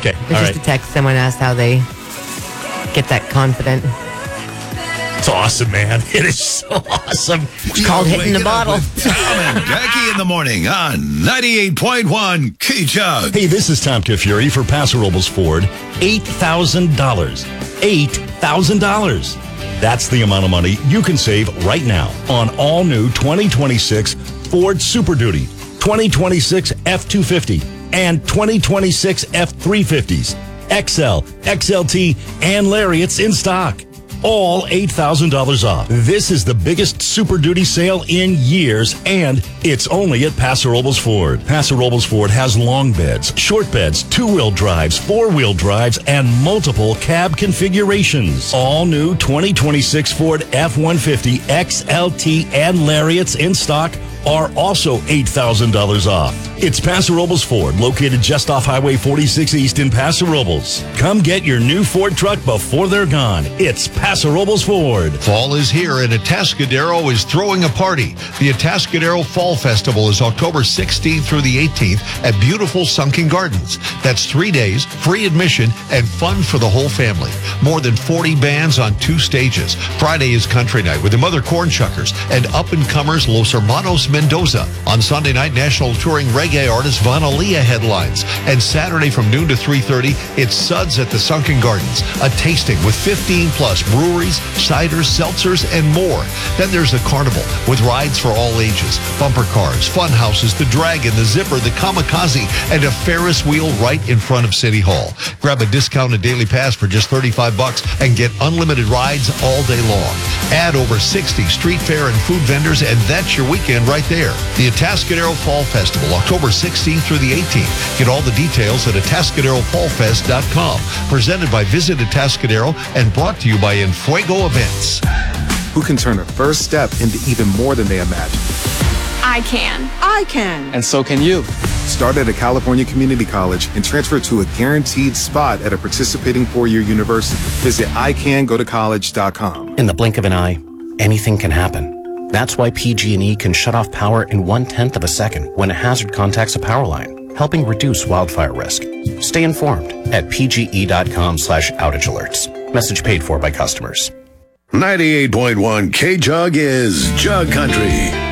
Okay. It's All just right. a text. Someone asked how they get that confident. It's awesome, man. It is so awesome. It's called hitting the bottle. Tom and Becky in the morning on 98.1 K-Jug. Hey, this is Tom Kafuri for Paso Robles Ford. $8,000. $8,000. That's the amount of money you can save right now on all new 2026 Ford Super Duty, 2026 F-250, and 2026 F-350s, XL, XLT, and Lariats in stock. All $8,000 off. This is the biggest Super Duty sale in years, and it's only at Paso Robles Ford. Paso Robles Ford has long beds, short beds, two-wheel drives, four-wheel drives, and multiple cab configurations. All new 2026 Ford F-150, XLT, and Lariats in stock are also $8,000 off. It's Paso Robles Ford, located just off Highway 46 East in Paso Robles. Come get your new Ford truck before they're gone. It's Paso Robles Ford. Fall is here and Atascadero is throwing a party. The Atascadero Fall Festival is October 16th through the 18th at beautiful Sunken Gardens. That's 3 days, free admission, and fun for the whole family. More than 40 bands on 2 stages. Friday is country night with the Mother Cornchuckers and up-and-comers Los Hermanos Mendoza. On Sunday night, national touring reggae artist Von Aaliyah headlines. And Saturday from noon to 3:30, it's Suds at the Sunken Gardens, a tasting with 15-plus breweries, ciders, seltzers, and more. Then there's a carnival with rides for all ages, bumper cars, fun houses, the Dragon, the Zipper, the Kamikaze, and a Ferris wheel right in front of City Hall. Grab a discounted daily pass for just $35 and get unlimited rides all day long. Add over 60 street fair and food vendors, and that's your weekend right there. The Atascadero Fall Festival, October 16th through the 18th. Get all the details at AtascaderoFallFest.com. Presented by Visit Atascadero and brought to you by Enfuego Events. Who can turn a first step into even more than they imagine. I can. I can. And so can you. Start at a California community college and transfer to a guaranteed spot at a participating four-year university. Visit icangotocollege.com. In the blink of an eye, anything can happen. That's why PG&E can shut off power in 1/10 of a second when a hazard contacts a power line, helping reduce wildfire risk. Stay informed at pge.com/outage alerts. Message paid for by customers. 98.1 K-Jug is Jug Country.